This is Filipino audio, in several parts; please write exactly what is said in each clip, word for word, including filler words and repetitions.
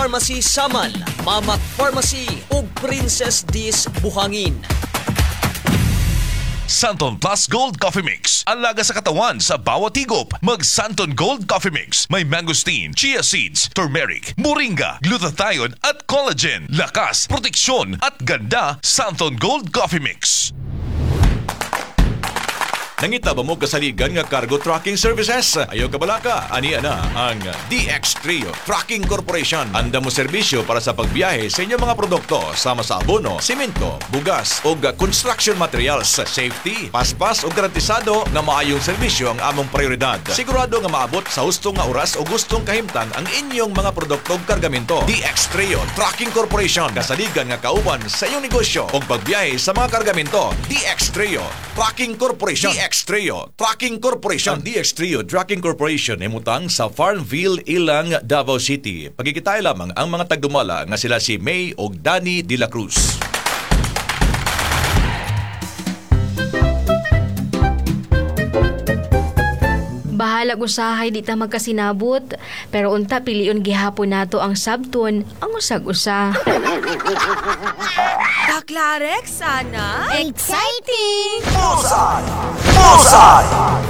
Pharmacy Saman, Mamak Pharmacy ug Princess Dis Buhangin. Santon Plus Gold Coffee Mix. Alaga sa katawan sa bawat higop. Mag Santon Gold Coffee Mix. May mangosteen, chia seeds, turmeric, moringa, glutathione at collagen. Lakas, proteksyon at ganda. Santon Gold Coffee Mix. Nangita ba mo kasaligan nga cargo trucking services? Ayaw ka balaka? Ani ana ang D X Trio Trucking Corporation. Anda mo serbisyo para sa pagbiyahe sa inyong mga produkto sama sa abono, simento, bugas o construction materials. Safety, paspas o garantisado nga maayong serbisyo ang among prioridad. Sigurado nga maabot sa hustong nga oras o gustong kahimtang ang inyong mga produkto o kargamento. D X Trio Trucking Corporation. Kasaligan nga kauban sa iyong negosyo o pagbiyahe sa mga kargamento. D X Trio Trucking Corporation. D X Trio Trucking Corporation. Ang D X Trio Trucking Corporation ay mutang sa Farmville, Ilang, Davao City. Pagkikitay lamang ang mga tagdumala nga sila si May o Danny de la Cruz. Bahalag usahay di ta magkasinabot, pero unta piliyon gihapon nato ang sabton ang usag-usa. Kaklarek sana? Exciting! Bullseye! Bullseye!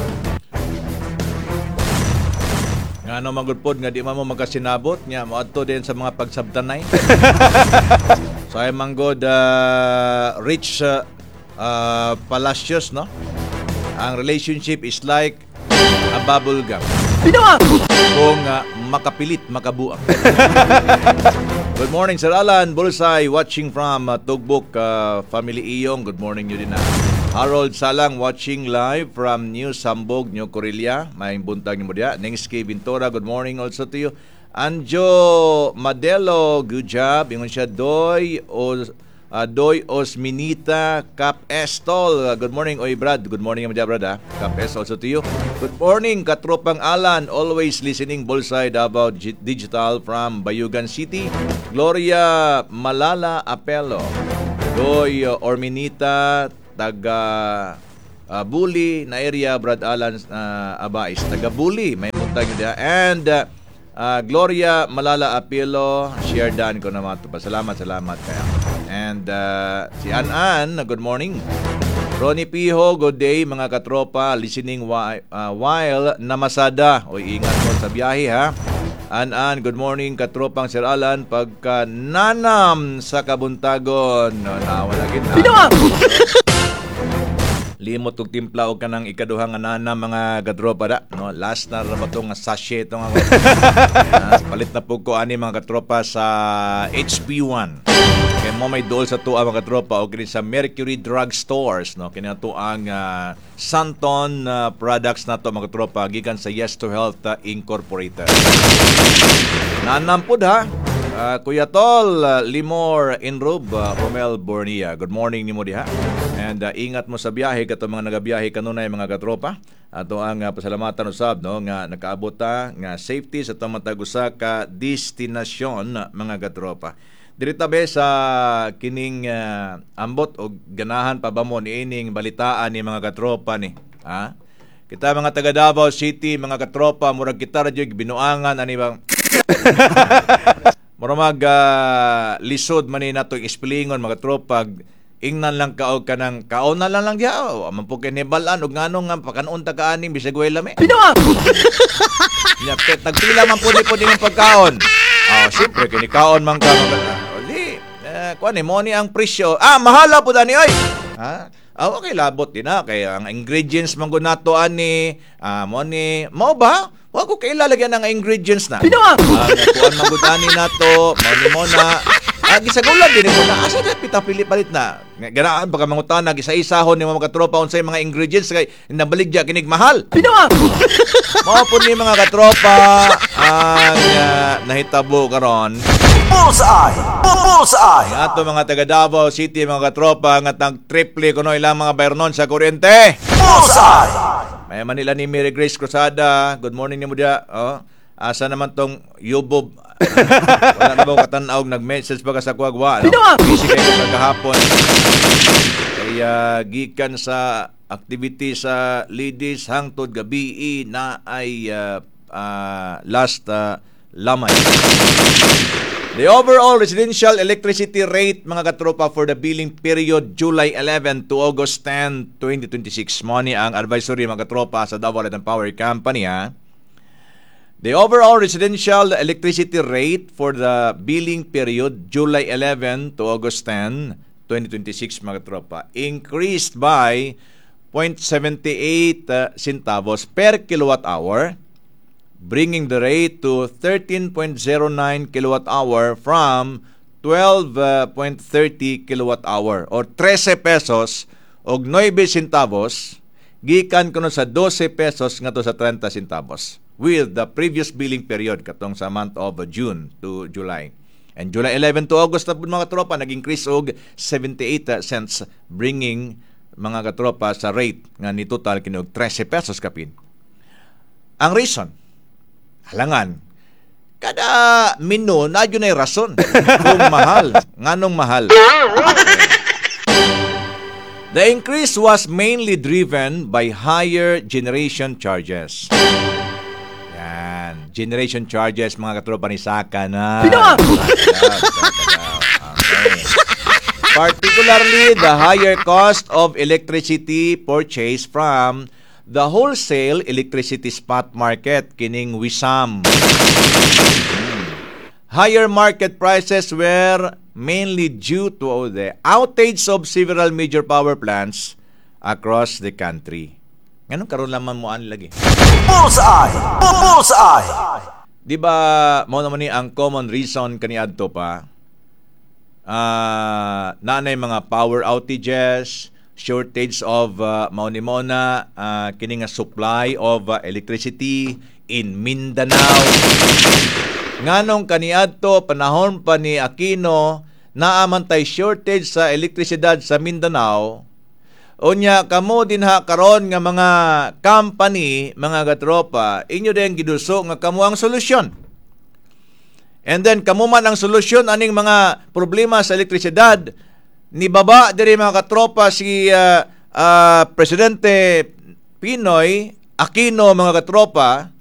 Nga ano magudpod nga di man mo magkasinabot nya moadto din sa mga pagsabtanay. So ay manggod uh, Rich uh, uh, Palacios, no? Ang relationship is like a bubble gum. Binawa! Kung uh, makapilit, makabuang. Good morning, Sir Alan. Bullseye, watching from uh, Tugbok, uh, Family Iyong. Good morning nyo din na. Harold Salang, watching live from New Sambog, New Corelia. May buntag nyo mo diya. Ningski Bintora, good morning also to you. Anjo Madelo, good job. Ingon siya, Doy o... Uh, Doy Osminita Cap Estol. Uh, good morning, Oy Brad. Good morning, Amja Brad. Ha? Cap Estol also to you. Good morning, Katropang Alan. Always listening, Bullseye Davao Digital from Bayugan City. Gloria Malala Apelo. Doy uh, Orminita taga uh, Buli na area, Brad Alan uh, Abais. Taga Buli. May puntag nyo. And uh, uh, Gloria Malala Apelo. Share dan ko naman ito. Salamat, salamat kaya. And uh, si An-An, good morning. Ronnie Piho, good day mga katropa. Listening wi- uh, while namasada. O ingat mo sa biyahe ha. An-An, good morning katropang Sir Alan. Pagka nanam sa kabuntagon. No, nawala kita. Limot og timpla og kanang ikaduhang anana mga katropa da. No, last na ra ba tong sachet tong uh, palit na pug ko ani mga katropa sa H P one. Kaya mo may dol sa tuwa mga katropa o kini sa Mercury Drug Stores, no? Kini to ang uh, Santon uh, products na to mga katropa gikan sa Yes to Health uh, Incorporated. Nanampod ha. Uh, Kuya Tol, uh, Limor Inrob, uh, Romel Bornia. Good morning ni mo diha. And uh, ingat mo sa biyahe kato mga nagabiyahe kanunay mga katropa. Ato ang uh, pasalamatan usab no nga nakaabot ta nga safety sa tamatagusa ka destinasyon mga katropa. Dirita be sa kining uh, ambot o ganahan pa ba mo ni ining balitaan ni mga katropa ni. Ha? Kita mga taga Davao City, mga katropa, murag kita radyo binuangan ani bang Murag uh, lisod man ni nato ispelingon mga tropa ingnan lang kaog kanang kaon na lang lang dia oh mampukin ni balan og ngano nga pakanon ta kaaning bisag way lami. Binawa. Ya pet nagpila man pud pud ning pagkaon. Ah, siyempre kini kaon man ka oli. Eh, kuan ni mo ni ang presyo. Ah, mahala pud ani oy. Ha? Ah, okay labot din na kay ang ingredients man gud nato ani ah mo ni mo ba? Wa ko kay lalagyan ng ingredients na. Binawa. Ah, kuan man gud ani nato, mo ni mo na. Ah, gisagulan din mo na. Asa na pitapili palit na. Ganaan baka mangutana gisa-isahon ni mga katropa unsay mga ingredients kay nabaligya kinig mahal. Binawa. Mao pud ni mga katropa ang uh, nahitabo karon. Bullseye! Bullseye! Ato mga taga Davao City mga katropa nga tag triple kuno ilang mga bayronon sa kuryente. Bullseye! May Manila ni Mary Grace Cruzada. Good morning ni mo dia. Oh, asa naman tong Yubob. Wala na ba katanaw nag-message pa ka sa kuwagwa. No? Busy kayo sa kahapon. Kaya gikan sa activity sa ladies hangtod gabi na ay uh, uh, last uh, lamay. The overall residential electricity rate, mga katropa, for the billing period July eleventh to August tenth, twenty twenty-six. Mo ni ang advisory, mga katropa, sa Davao Light and Power Company, ha? The overall residential electricity rate for the billing period July eleventh to August tenth, twenty twenty-six, mga katropa, increased by zero point seven eight centavos per kilowatt hour, bringing the rate to thirteen point zero nine kilowatt hour from twelve point thirty kilowatt hour or thirteen pesos og nine centavos gikan kuno sa twelve pesos ngadto sa thirty centavos with the previous billing period katong sa month of June to July. And July eleventh to August na pud, mga katropa, nag-increase og seventy-eight cents, bringing, mga katropa, sa rate nga ni total kinog thirteen pesos kapin. Ang reason, halangan, kada menu na yun ay rason kung mahal. Nganong mahal? The increase was mainly driven by higher generation charges. Yan. Generation charges, mga katropa, ni Saka na. Okay. Particularly the higher cost of electricity purchased from the wholesale electricity spot market, kining Wisam. Hmm. Higher market prices were mainly due to the outage of several major power plants across the country. Ganun karon lamang mo an lagi. Bullseye! Bullseye! Di ba mo naman ni ang common reason kaniadto pa? Uh, nanay mga power outages, shortage of uh, mauni-mona, uh, kini nga supply of uh, electricity in Mindanao. Nganong kaniadto panahon pa ni Aquino naaman tay shortage sa elektrisidad sa Mindanao. Unya kamo din ha karon nga mga company, mga katropa, inyo din giduso nga kamo ang solusyon. And then kamo man ang solusyon aning mga problema sa elektrisidad, ni baba diri, mga katropa, si uh, uh, Presidente Pinoy Aquino, mga katropa,